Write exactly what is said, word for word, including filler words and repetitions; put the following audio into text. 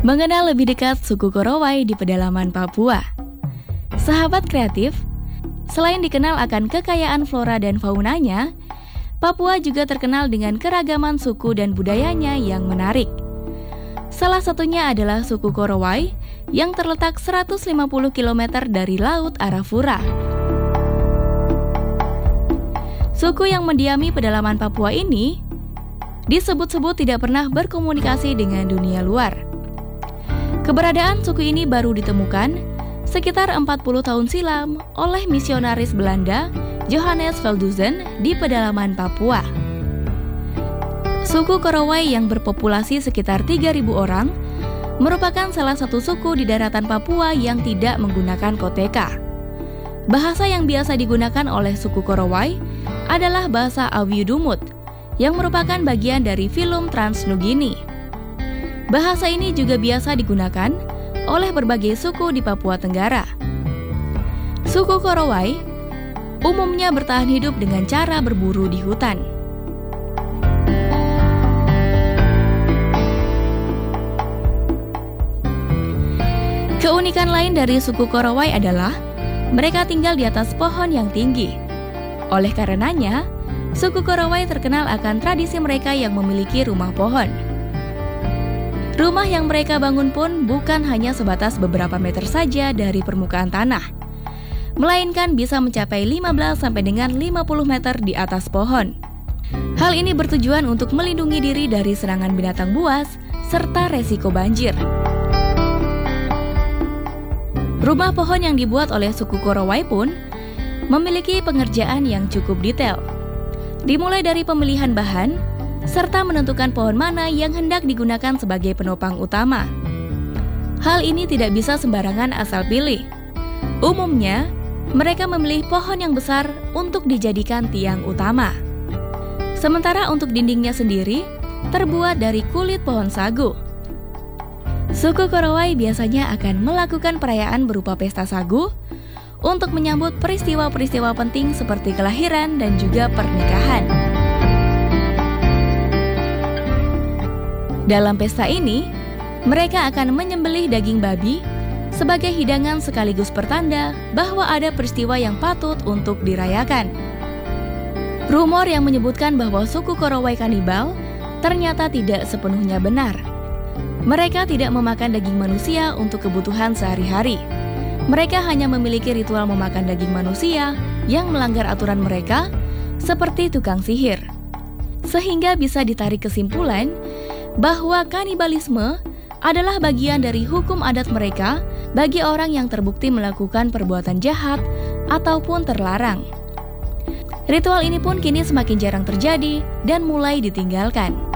Mengenal lebih dekat suku Korowai di pedalaman Papua. Sahabat kreatif, selain dikenal akan kekayaan flora dan faunanya, Papua juga terkenal dengan keragaman suku dan budayanya yang menarik. Salah satunya adalah suku Korowai yang terletak seratus lima puluh kilometer dari Laut Arafura. Suku yang mendiami pedalaman Papua ini disebut-sebut tidak pernah berkomunikasi dengan dunia luar. Keberadaan suku ini baru ditemukan sekitar empat puluh tahun silam oleh misionaris Belanda Johannes Velduzen di pedalaman Papua. Suku Korowai yang berpopulasi sekitar tiga ribu orang merupakan salah satu suku di daratan Papua yang tidak menggunakan koteka. Bahasa yang biasa digunakan oleh suku Korowai adalah bahasa Awiudumut yang merupakan bagian dari Filum Transnugini. Bahasa ini juga biasa digunakan oleh berbagai suku di Papua Tenggara. Suku Korowai umumnya bertahan hidup dengan cara berburu di hutan. Keunikan lain dari suku Korowai adalah mereka tinggal di atas pohon yang tinggi. Oleh karenanya, suku Korowai terkenal akan tradisi mereka yang memiliki rumah pohon. Rumah yang mereka bangun pun bukan hanya sebatas beberapa meter saja dari permukaan tanah, melainkan bisa mencapai lima belas sampai dengan lima puluh meter di atas pohon. Hal ini bertujuan untuk melindungi diri dari serangan binatang buas serta resiko banjir. Rumah pohon yang dibuat oleh suku Korowai pun memiliki pengerjaan yang cukup detail, dimulai dari pemilihan bahan serta menentukan pohon mana yang hendak digunakan sebagai penopang utama. Hal ini tidak bisa sembarangan asal pilih. Umumnya, mereka memilih pohon yang besar untuk dijadikan tiang utama. Sementara untuk dindingnya sendiri terbuat dari kulit pohon sagu. Suku Korowai biasanya akan melakukan perayaan berupa pesta sagu untuk menyambut peristiwa-peristiwa penting seperti kelahiran dan juga pernikahan. Dalam pesta ini, mereka akan menyembelih daging babi sebagai hidangan sekaligus pertanda bahwa ada peristiwa yang patut untuk dirayakan. Rumor yang menyebutkan bahwa suku Korowai kanibal ternyata tidak sepenuhnya benar. Mereka tidak memakan daging manusia untuk kebutuhan sehari-hari. Mereka hanya memiliki ritual memakan daging manusia yang melanggar aturan mereka, seperti tukang sihir. Sehingga bisa ditarik kesimpulan bahwa kanibalisme adalah bagian dari hukum adat mereka bagi orang yang terbukti melakukan perbuatan jahat ataupun terlarang. Ritual ini pun kini semakin jarang terjadi dan mulai ditinggalkan.